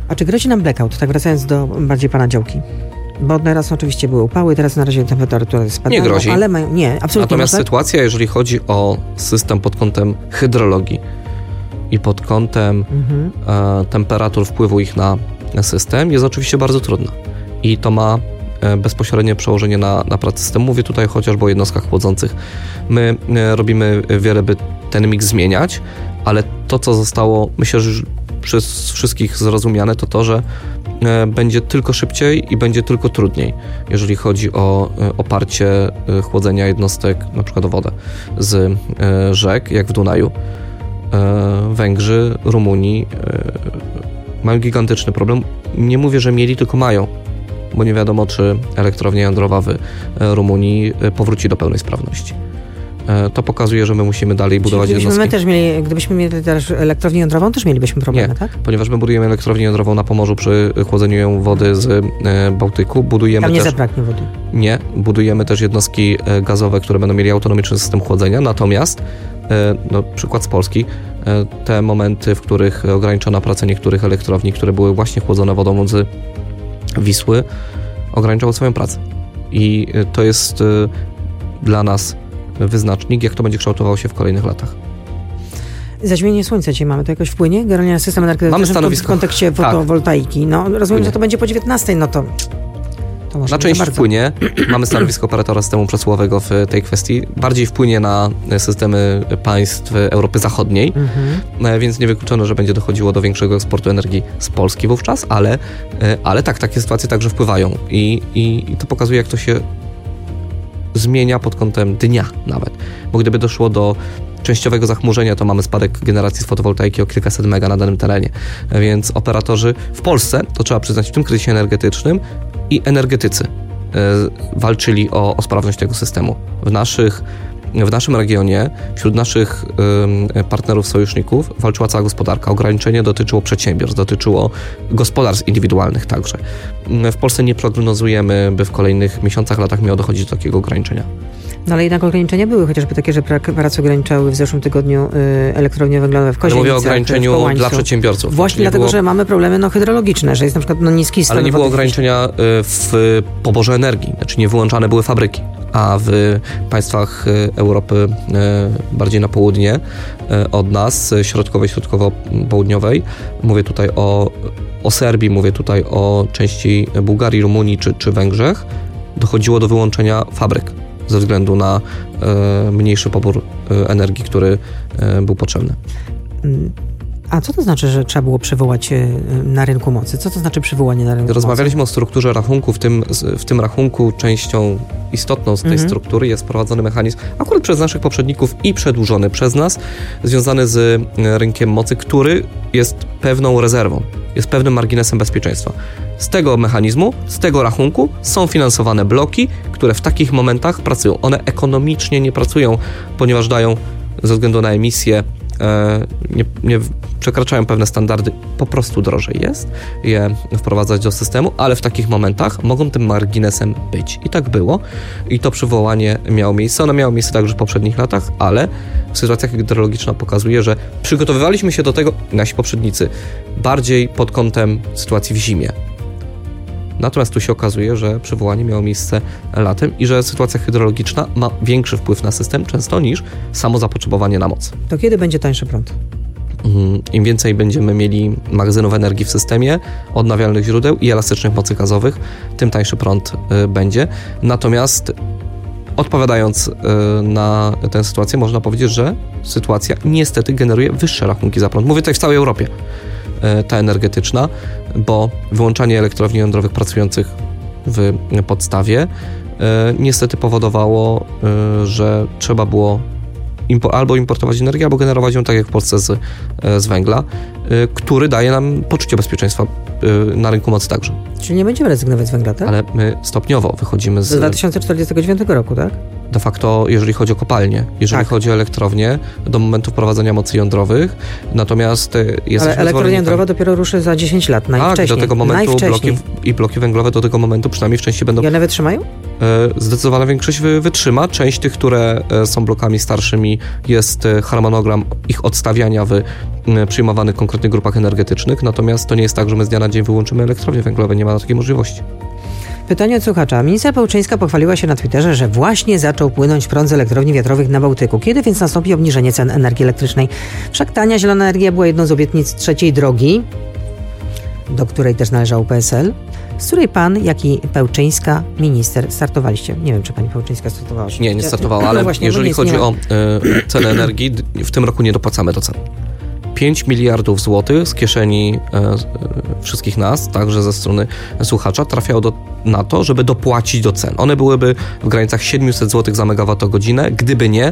A czy grozi nam blackout, tak wracając do bardziej pana działki? Bo teraz oczywiście były upały, teraz na razie temperatury spadają. Nie grozi. Ale nie, absolutnie. Natomiast sytuacja, jeżeli chodzi o system pod kątem hydrologii i pod kątem temperatur, wpływu ich na system, jest oczywiście bardzo trudna. I to ma bezpośrednie przełożenie na pracę systemu. Mówię tutaj chociażby o jednostkach chłodzących. My robimy wiele, by ten miks zmieniać, ale to, co zostało, myślę, że przez wszystkich zrozumiane, to, że będzie tylko szybciej i będzie tylko trudniej, jeżeli chodzi o oparcie chłodzenia jednostek, na przykład o wodę z rzek, jak w Dunaju. Węgrzy, Rumuni mają gigantyczny problem. Nie mówię, że mieli, tylko mają, bo nie wiadomo, czy elektrownia jądrowa w Rumunii powróci do pełnej sprawności. To pokazuje, że my musimy dalej budować jednostki. Gdybyśmy mieli też elektrownię jądrową, też mielibyśmy problemy, nie, tak? Ponieważ my budujemy elektrownię jądrową na Pomorzu przy chłodzeniu wody z Bałtyku. Tam nie zabraknie wody. Nie, budujemy też jednostki gazowe, które będą mieli autonomiczny system chłodzenia, natomiast przykład z Polski, te momenty, w których ograniczona praca niektórych elektrowni, które były właśnie chłodzone wodą z Wisły, ograniczały swoją pracę. I to jest dla nas wyznacznik, jak to będzie kształtowało się w kolejnych latach. Zaćmienie słońca dzisiaj mamy, to jakoś wpłynie? Generalnie na system energetyczny w kontekście fotowoltaiki. No, rozumiem, że to będzie po 19, no to może na część wpłynie. Mamy stanowisko operatora systemu przesyłowego w tej kwestii. Bardziej wpłynie na systemy państw Europy Zachodniej, więc niewykluczone, że będzie dochodziło do większego eksportu energii z Polski wówczas, ale tak, takie sytuacje także wpływają i to pokazuje, jak to się zmienia pod kątem dnia nawet, bo gdyby doszło do częściowego zachmurzenia, to mamy spadek generacji z fotowoltaiki o kilkaset mega na danym terenie, więc operatorzy w Polsce, to trzeba przyznać, w tym kryzysie energetycznym i energetycy walczyli o sprawność tego systemu. W naszym regionie, wśród naszych partnerów, sojuszników walczyła cała gospodarka. Ograniczenie dotyczyło przedsiębiorstw, dotyczyło gospodarstw indywidualnych także. W Polsce nie prognozujemy, by w kolejnych miesiącach, latach miało dochodzić do takiego ograniczenia. No ale jednak ograniczenia były, chociażby takie, że prace ograniczały w zeszłym tygodniu elektrownie węglowe w Kozienicy. Mówię o ograniczeniu dla przedsiębiorców. Właśnie dlatego, że mamy problemy hydrologiczne, że jest na przykład niski stan. Ale nie było ograniczenia w poborze energii, znaczy nie wyłączane były fabryki, a w państwach Europy bardziej na południe od nas, środkowej, środkowo-południowej, mówię tutaj o Serbii, mówię tutaj o części Bułgarii, Rumunii czy Węgrzech, dochodziło do wyłączenia fabryk ze względu na mniejszy pobór energii, który był potrzebny. A co to znaczy, że trzeba było przywołać na rynku mocy? Co to znaczy przywołanie na rynku mocy? Rozmawialiśmy o strukturze rachunku. W tym rachunku częścią istotną z tej struktury jest wprowadzony mechanizm, akurat przez naszych poprzedników i przedłużony przez nas, związany z rynkiem mocy, który jest pewną rezerwą, jest pewnym marginesem bezpieczeństwa. Z tego mechanizmu, z tego rachunku są finansowane bloki, które w takich momentach pracują. One ekonomicznie nie pracują, ponieważ dają ze względu na emisję nie przekraczają pewne standardy, po prostu drożej jest je wprowadzać do systemu, ale w takich momentach mogą tym marginesem być. I tak było. I to przywołanie miało miejsce. Ono miało miejsce także w poprzednich latach, ale w sytuacjach hydrologiczna pokazuje, że przygotowywaliśmy się do tego, nasi poprzednicy, bardziej pod kątem sytuacji w zimie. Natomiast tu się okazuje, że przywołanie miało miejsce latem i że sytuacja hydrologiczna ma większy wpływ na system często niż samo zapotrzebowanie na moc. To kiedy będzie tańszy prąd? Im więcej będziemy mieli magazynów energii w systemie, odnawialnych źródeł i elastycznych mocy gazowych, tym tańszy prąd będzie. Natomiast odpowiadając na tę sytuację, można powiedzieć, że sytuacja niestety generuje wyższe rachunki za prąd. Mówię tutaj w całej Europie. Ta energetyczna, bo wyłączanie elektrowni jądrowych pracujących w podstawie niestety powodowało, że trzeba było albo importować energię, albo generować ją tak jak w Polsce z węgla, który daje nam poczucie bezpieczeństwa na rynku mocy także. Czyli nie będziemy rezygnować z węgla, tak? Ale my stopniowo wychodzimy z... Do 2049 roku, tak? De facto, jeżeli chodzi o kopalnie, jeżeli chodzi o elektrownie, do momentu wprowadzenia mocy jądrowych, natomiast jest... Ale elektrownia jądrowa dopiero ruszy za 10 lat, najwcześniej. Tak, do tego momentu bloki węglowe do tego momentu przynajmniej w części będą... I one wytrzymają? zdecydowana większość wytrzyma. Część tych, które są blokami starszymi, jest harmonogram ich odstawiania w przyjmowanych konkretnych grupach energetycznych, natomiast to nie jest tak, że my z dnia na dzień wyłączymy elektrownie węglowe, nie ma takiej możliwości. Pytanie od słuchacza. Minister Pełczyńska pochwaliła się na Twitterze, że właśnie zaczął płynąć prąd z elektrowni wiatrowych na Bałtyku. Kiedy więc nastąpi obniżenie cen energii elektrycznej? Wszak tania zielona energia była jedną z obietnic trzeciej drogi, do której też należał PSL, z której pan, jak i Pełczyńska, minister, startowaliście. Nie wiem, czy pani Pełczyńska startowała. Nie startowała, ale właśnie, jeżeli chodzi o cenę energii, w tym roku nie dopłacamy do cen. 5 miliardów złotych z kieszeni wszystkich nas, także ze strony słuchacza, trafiało na to, żeby dopłacić do cen. One byłyby w granicach 700 zł za megawattogodzinę, gdyby nie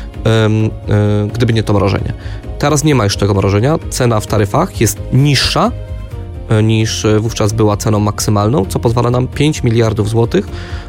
to mrożenie. Teraz nie ma już tego mrożenia. Cena w taryfach jest niższa niż wówczas była ceną maksymalną, co pozwala nam 5 miliardów złotych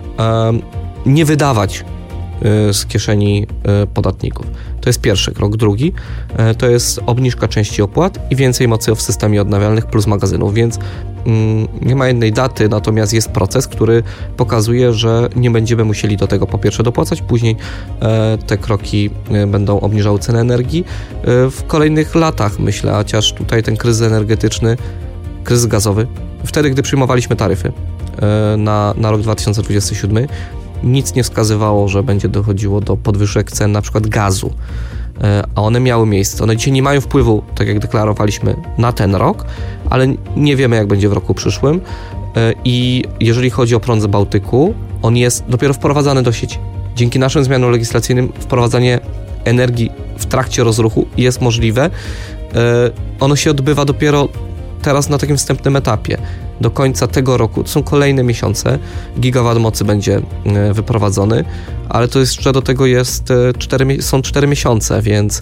nie wydawać z kieszeni podatników. To jest pierwszy krok. Drugi to jest obniżka części opłat i więcej mocy w systemie odnawialnych plus magazynów, więc nie ma jednej daty, natomiast jest proces, który pokazuje, że nie będziemy musieli do tego po pierwsze dopłacać, później te kroki będą obniżały cenę energii w kolejnych latach, myślę, chociaż tutaj ten kryzys energetyczny, kryzys gazowy, wtedy, gdy przyjmowaliśmy taryfy na rok 2027, nic nie wskazywało, że będzie dochodziło do podwyżek cen na przykład gazu, a one miały miejsce. One dzisiaj nie mają wpływu, tak jak deklarowaliśmy, na ten rok, ale nie wiemy, jak będzie w roku przyszłym i jeżeli chodzi o prąd z Bałtyku, on jest dopiero wprowadzany do sieci. Dzięki naszym zmianom legislacyjnym wprowadzanie energii w trakcie rozruchu jest możliwe. Ono się odbywa dopiero teraz na takim wstępnym etapie. Do końca tego roku, to są kolejne miesiące, gigawat mocy będzie wyprowadzony, ale to jeszcze do tego są 4 miesiące, więc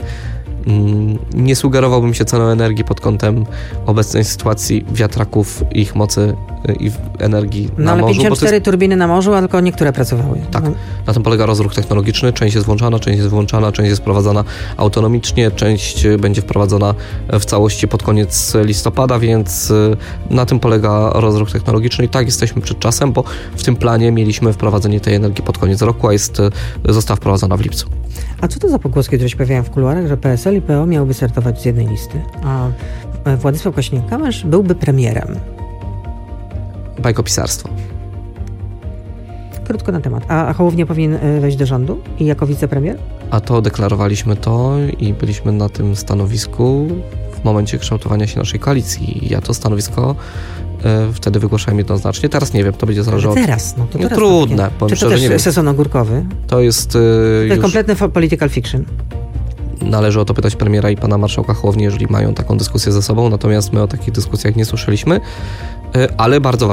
nie sugerowałbym się ceną energii pod kątem obecnej sytuacji wiatraków i ich mocy i energii na ale morzu. 54 turbiny na morzu, a tylko niektóre pracowały. Tak, na tym polega rozruch technologiczny. Część jest włączana, część jest wyłączana, część jest wprowadzana autonomicznie, część będzie wprowadzona w całości pod koniec listopada, więc na tym polega rozruch technologiczny i tak jesteśmy przed czasem, bo w tym planie mieliśmy wprowadzenie tej energii pod koniec roku, a została wprowadzona w lipcu. A co to za pogłoski, które się pojawiają w kuluarach, że PSL i PO miałyby startować z jednej listy, a Władysław Kosiniak-Kamysz byłby premierem? Bajkopisarstwo. Krótko na temat. A Hołownia powinien wejść do rządu i jako wicepremier? A to deklarowaliśmy i byliśmy na tym stanowisku w momencie kształtowania się naszej koalicji. Ja to stanowisko wtedy wygłaszałem jednoznacznie. Teraz nie wiem, to będzie zależało teraz, no to teraz trudne. Czy to też sezon ogórkowy? To jest już kompletny political fiction. Należy o to pytać premiera i pana marszałka Hołowni, jeżeli mają taką dyskusję ze sobą, natomiast my o takich dyskusjach nie słyszeliśmy, ale bardzo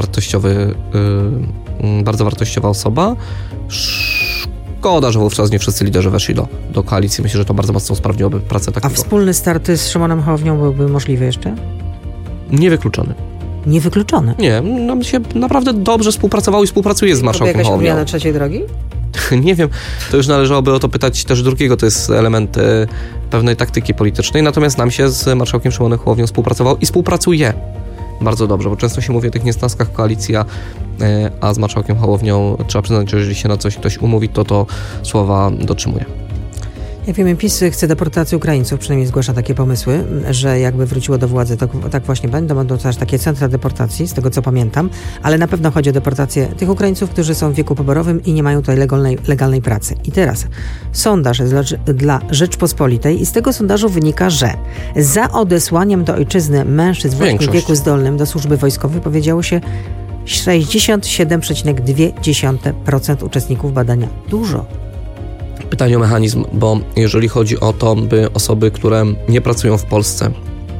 wartościowa osoba. Szkoda, że wówczas nie wszyscy liderzy weszli do koalicji. Myślę, że to bardzo mocno usprawniłoby pracę takiego. A wspólny start z Szymonem Hołownią byłby możliwy jeszcze? Niewykluczony. Niewykluczone? Nie, nam się naprawdę dobrze współpracowało i współpracuje z marszałkiem Hołownią. Jakaś odmiana trzeciej drogi? Nie wiem, to już należałoby o to pytać też drugiego, to jest element pewnej taktyki politycznej, natomiast nam się z marszałkiem Szymonem Hołownią współpracował i współpracuje bardzo dobrze, bo często się mówi o tych niesnaskach koalicji, a z marszałkiem Hołownią trzeba przyznać, że jeżeli się na coś ktoś umówi, to słowa dotrzymuje. Jak wiemy, PiS chce deportacji Ukraińców, przynajmniej zgłasza takie pomysły, że jakby wróciło do władzy, to tak właśnie będą też takie centra deportacji, z tego co pamiętam, ale na pewno chodzi o deportację tych Ukraińców, którzy są w wieku poborowym i nie mają tutaj legalnej pracy. I teraz sondaż jest dla Rzeczpospolitej i z tego sondażu wynika, że za odesłaniem do ojczyzny mężczyzn w wieku zdolnym do służby wojskowej powiedziało się 67,2% uczestników badania. Dużo. Pytanie o mechanizm, bo jeżeli chodzi o to, by osoby, które nie pracują w Polsce,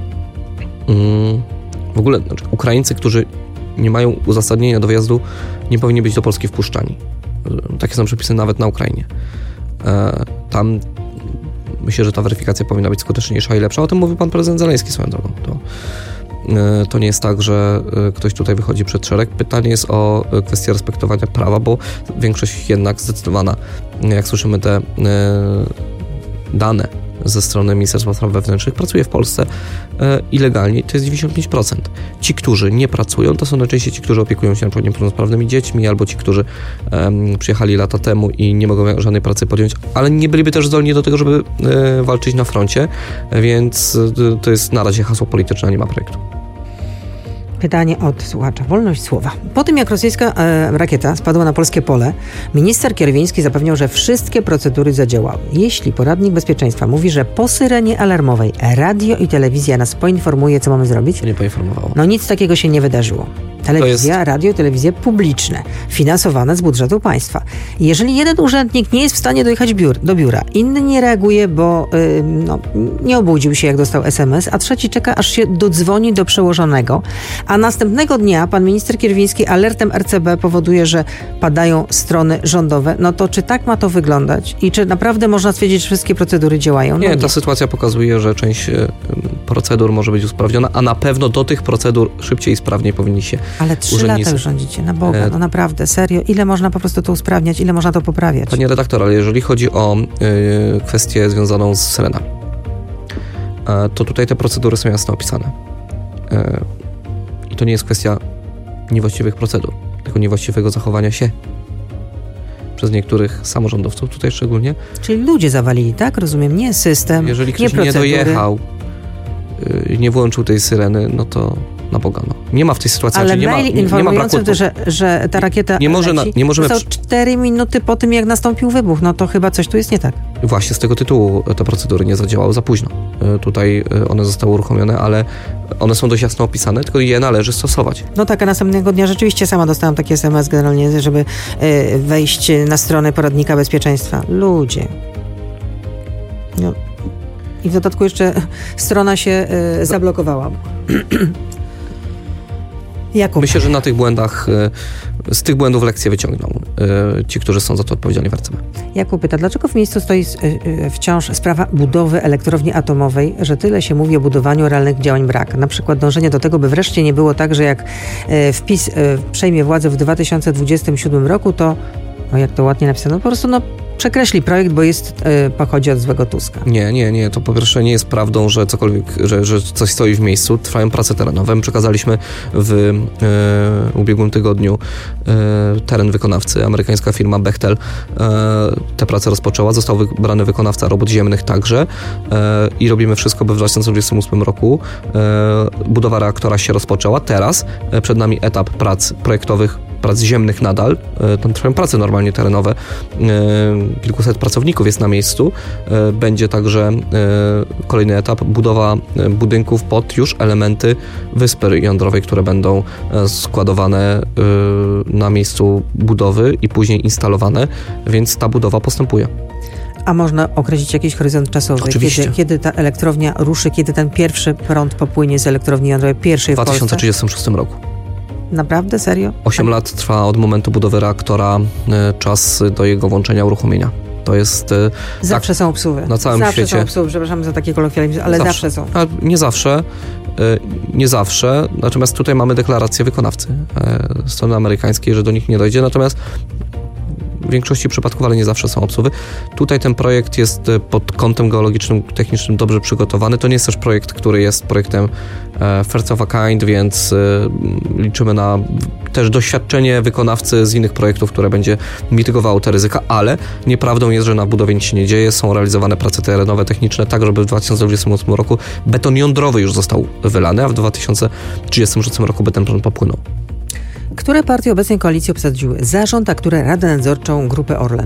w ogóle Ukraińcy, którzy nie mają uzasadnienia do wyjazdu, nie powinni być do Polski wpuszczani. Takie są przepisy nawet na Ukrainie. Tam myślę, że ta weryfikacja powinna być skuteczniejsza i lepsza. O tym mówił pan prezydent Zeleński swoją drogą. To nie jest tak, że ktoś tutaj wychodzi przed szereg. Pytanie jest o kwestię respektowania prawa, bo większość jednak zdecydowana, jak słyszymy te dane ze strony Ministerstwa Spraw Wewnętrznych pracuje w Polsce ilegalnie, to jest 95%. Ci, którzy nie pracują, to są najczęściej ci, którzy opiekują się na przykład niepełnosprawnymi dziećmi, albo ci, którzy przyjechali lata temu i nie mogą żadnej pracy podjąć, ale nie byliby też zdolni do tego, żeby walczyć na froncie, więc to jest na razie hasło polityczne, a nie ma projektu. Pytanie od słuchacza. Wolność słowa. Po tym, jak rosyjska rakieta spadła na polskie pole, minister Kierwiński zapewniał, że wszystkie procedury zadziałały. Jeśli poradnik bezpieczeństwa mówi, że po syrenie alarmowej radio i telewizja nas poinformuje, co mamy zrobić, To nie poinformowało. no nic takiego się nie wydarzyło. Telewizja, radio, telewizje publiczne, finansowane z budżetu państwa. Jeżeli jeden urzędnik nie jest w stanie dojechać do biura, inny nie reaguje, bo nie obudził się, jak dostał SMS, a trzeci czeka, aż się dodzwoni do przełożonego, a następnego dnia pan minister Kierwiński alertem RCB powoduje, że padają strony rządowe, no to czy tak ma to wyglądać? I czy naprawdę można stwierdzić, że wszystkie procedury działają? Nie, ta sytuacja pokazuje, że część procedur może być usprawniona, a na pewno do tych procedur szybciej i sprawniej powinni się Ale 3 lata już rządzicie, na Boga, no naprawdę, serio. Ile można po prostu to usprawniać, ile można to poprawiać? Panie redaktor, ale jeżeli chodzi o kwestię związaną z syrenami, to tutaj te procedury są jasno opisane. I to nie jest kwestia niewłaściwych procedur, tylko niewłaściwego zachowania się przez niektórych samorządowców, tutaj szczególnie. Czyli ludzie zawalili, tak? Rozumiem, nie system, jeżeli ktoś nie procedury. nie dojechał, nie włączył tej syreny, no to na Boga, no. Nie ma w tej sytuacji, ale nie ma braku... że ta rakieta nie możemy... To 4 minuty po tym, jak nastąpił wybuch, no to chyba coś tu jest nie tak. Właśnie z tego tytułu te procedury nie zadziałały za późno. Tutaj one zostały uruchomione, ale one są dość jasno opisane, tylko je należy stosować. No tak, a następnego dnia rzeczywiście sama dostałam taki SMS generalnie, żeby wejść na stronę poradnika bezpieczeństwa. Ludzie. No. I w dodatku jeszcze strona się zablokowała. Jakub. Myślę, że na tych błędach, z tych błędów lekcje wyciągną ci, którzy są za to odpowiedzialni w RCB. Jakub pyta, dlaczego w miejscu stoi wciąż sprawa budowy elektrowni atomowej, że tyle się mówi o budowaniu, realnych działań brak? Na przykład dążenie do tego, by wreszcie nie było tak, że jak PiS przejmie władzę w 2027 roku, to, jak to ładnie napisano, po prostu przekreśli projekt, bo pochodzi od złego Tuska. Nie. To po pierwsze nie jest prawdą, że cokolwiek, że coś stoi w miejscu. Trwają prace terenowe. My przekazaliśmy w ubiegłym tygodniu teren wykonawcy. Amerykańska firma Bechtel te prace rozpoczęła. Został wybrany wykonawca robót ziemnych także i robimy wszystko, by w 2028 roku budowa reaktora się rozpoczęła. Teraz przed nami etap prac projektowych, prac ziemnych nadal. Tam trwają prace normalnie terenowe. Kilkuset pracowników jest na miejscu. Będzie także kolejny etap, budowa budynków pod już elementy wyspy jądrowej, które będą składowane na miejscu budowy i później instalowane, więc ta budowa postępuje. A można określić jakiś horyzont czasowy? Oczywiście. Kiedy ta elektrownia ruszy, kiedy ten pierwszy prąd popłynie z elektrowni jądrowej pierwszej w Polsce? W 2036 roku. Naprawdę? Serio? 8 lat trwa od momentu budowy reaktora czas do jego włączenia, uruchomienia. To jest... Zawsze są obsuwy. Na całym zawsze świecie. Zawsze są obsuwy, przepraszam za takie kolokwializmy, ale zawsze są. A nie zawsze. Natomiast tutaj mamy deklarację wykonawcy strony amerykańskiej, że do nich nie dojdzie. Natomiast w większości przypadków, ale nie zawsze są obsuwy. Tutaj ten projekt jest pod kątem geologicznym, technicznym dobrze przygotowany. To nie jest też projekt, który jest projektem first of a kind, więc liczymy na też doświadczenie wykonawcy z innych projektów, które będzie mitygowało te ryzyka, ale nieprawdą jest, że na budowie nic się nie dzieje. Są realizowane prace terenowe, techniczne, tak żeby w 2028 roku beton jądrowy już został wylany, a w 2036 roku by ten prąd popłynął. Które partie obecnej koalicji obsadziły zarząd, a które Radę Nadzorczą Grupy Orlen?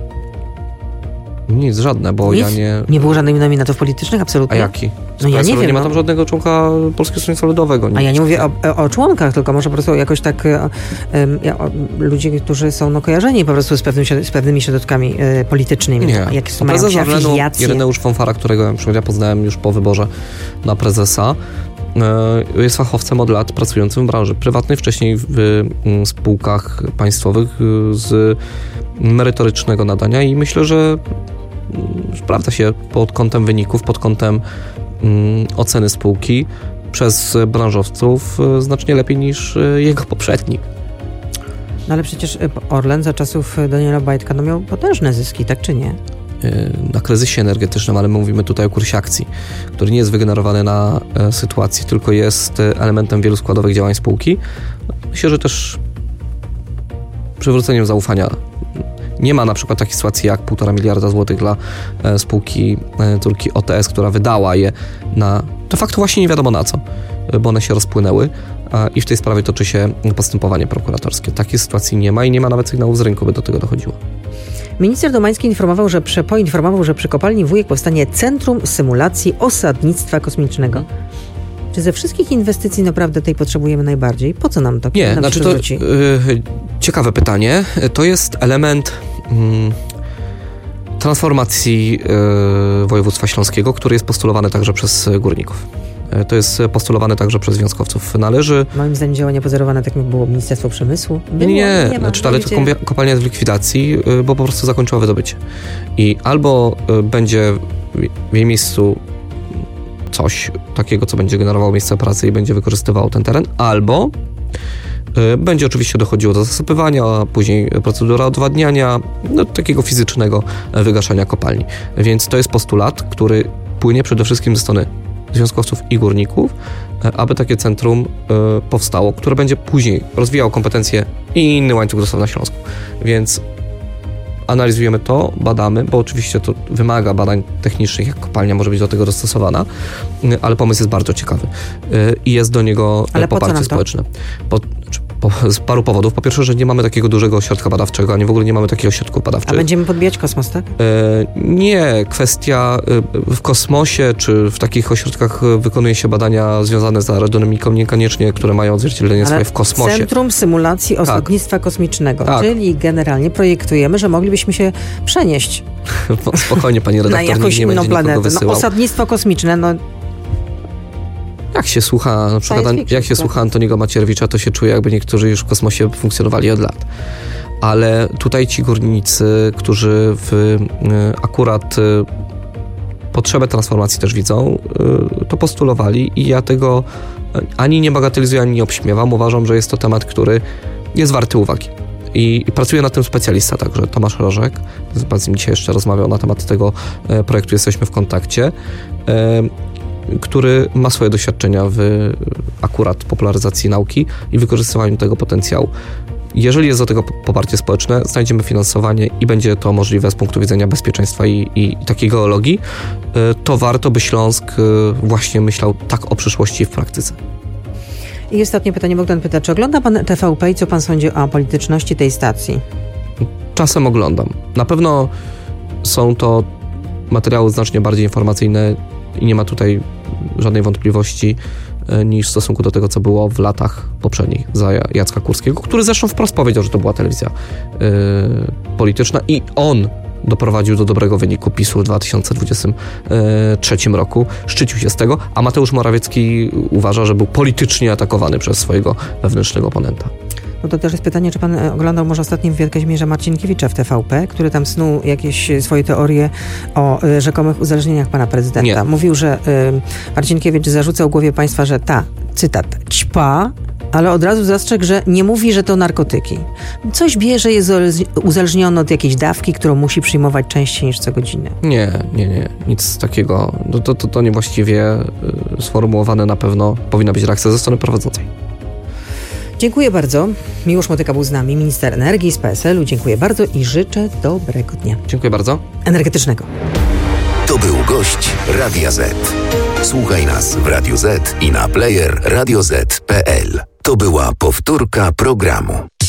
Nic, żadne, bo Nic? ja nie... Nie było żadnych nominatorów politycznych? Absolutnie? A jaki? No ja nie wiem. Nie ma tam żadnego członka Polskiego Stronnictwa Ludowego. A ja nie mówię o członkach, tylko może po prostu jakoś tak ludzie, którzy są kojarzeni po prostu z pewnymi środkami politycznymi. Nie. Jak mają się afiliacje. Ireneusz Fonfara, którego ja poznałem już po wyborze na prezesa, jest fachowcem od lat pracującym w branży prywatnej, wcześniej w spółkach państwowych z merytorycznego nadania i myślę, że sprawdza się pod kątem wyników, pod kątem oceny spółki przez branżowców znacznie lepiej niż jego poprzednik. No ale przecież Orlen za czasów Daniela Obajtka miał potężne zyski, tak czy nie? na kryzysie energetycznym, ale my mówimy tutaj o kursie akcji, który nie jest wygenerowany na sytuacji, tylko jest elementem wielu składowych działań spółki. Myślę, że też przywróceniem zaufania. Nie ma na przykład takiej sytuacji jak 1,5 miliarda złotych dla spółki córki OTS, która wydała je na de facto właśnie nie wiadomo na co, bo one się rozpłynęły i w tej sprawie toczy się postępowanie prokuratorskie. Takiej sytuacji nie ma i nie ma nawet sygnałów z rynku, by do tego dochodziło. Minister Domański poinformował, że przy kopalni Wujek powstanie Centrum Symulacji Osadnictwa Kosmicznego. Czy ze wszystkich inwestycji naprawdę tej potrzebujemy najbardziej? Po co nam to? Nie, znaczy to ciekawe pytanie. To jest element transformacji województwa śląskiego, który jest postulowany także przez górników. To jest postulowane także przez związkowców. Należy... Moim zdaniem działania pozorowane, tak jak było Ministerstwo Przemysłu. Nie, ale to kopalnia jest w likwidacji, bo po prostu zakończyła wydobycie. I albo będzie w jej miejscu coś takiego, co będzie generowało miejsce pracy i będzie wykorzystywało ten teren, albo będzie oczywiście dochodziło do zasypywania, a później procedura odwadniania, takiego fizycznego wygaszania kopalni. Więc to jest postulat, który płynie przede wszystkim ze strony związkowców i górników, aby takie centrum powstało, które będzie później rozwijało kompetencje i inny łańcuch dostaw na Śląsku. Więc analizujemy to, badamy, bo oczywiście to wymaga badań technicznych, jak kopalnia może być do tego dostosowana, ale pomysł jest bardzo ciekawy i jest do niego poparcie społeczne. Z paru powodów. Po pierwsze, że nie mamy takiego dużego ośrodka badawczego, ani w ogóle nie mamy takich ośrodków badawczych. A będziemy podbijać kosmos, tak? Nie. Kwestia w kosmosie, czy w takich ośrodkach wykonuje się badania związane z aerodynamiką, niekoniecznie, które mają odzwierciedlenie swoje w kosmosie. Centrum Symulacji Osadnictwa Kosmicznego. Tak. Czyli generalnie projektujemy, że moglibyśmy się przenieść. Spokojnie, pani redaktor, na jakąś inną planetę. Osadnictwo kosmiczne, Jak się słucha, na przykład słucha Antoniego Macierewicza, to się czuje, jakby niektórzy już w kosmosie funkcjonowali od lat. Ale tutaj ci górnicy, którzy akurat potrzebę transformacji też widzą, to postulowali i ja tego ani nie bagatelizuję, ani nie obśmiewam. Uważam, że jest to temat, który jest warty uwagi. I pracuje nad tym specjalista także, Tomasz Rożek. Z nim dzisiaj jeszcze rozmawiał na temat tego projektu, jesteśmy w kontakcie, który ma swoje doświadczenia w akurat popularyzacji nauki i wykorzystywaniu tego potencjału. Jeżeli jest do tego poparcie społeczne, znajdziemy finansowanie i będzie to możliwe z punktu widzenia bezpieczeństwa i takiej geologii, to warto, by Śląsk właśnie myślał tak o przyszłości w praktyce. I ostatnie pytanie, Bogdan pyta, czy ogląda pan TVP i co pan sądzi o polityczności tej stacji? Czasem oglądam. Na pewno są to materiały znacznie bardziej informacyjne i nie ma tutaj żadnej wątpliwości niż w stosunku do tego, co było w latach poprzednich za Jacka Kurskiego, który zresztą wprost powiedział, że to była telewizja polityczna i on doprowadził do dobrego wyniku PiS-u w 2023 roku. Szczycił się z tego, a Mateusz Morawiecki uważa, że był politycznie atakowany przez swojego wewnętrznego oponenta. No to też jest pytanie, czy pan oglądał może ostatnim wywiad Kazimierza Marcinkiewicza w TVP, który tam snuł jakieś swoje teorie o rzekomych uzależnieniach pana prezydenta. Nie. Mówił, że Marcinkiewicz zarzucał głowie państwa, że cytat, ćpa, ale od razu zastrzegł, że nie mówi, że to narkotyki. Coś bierze, jest uzależniony od jakiejś dawki, którą musi przyjmować częściej niż co godzinę. Nie. Nic takiego. To niewłaściwie sformułowane na pewno powinna być reakcja ze strony prowadzącej. Dziękuję bardzo. Miłosz Motyka był z nami, minister energii z PSL-u. Dziękuję bardzo i życzę dobrego dnia. Dziękuję bardzo. Energetycznego. To był gość Radia Z. Słuchaj nas w Radiu Z i na player radioz.pl. To była powtórka programu.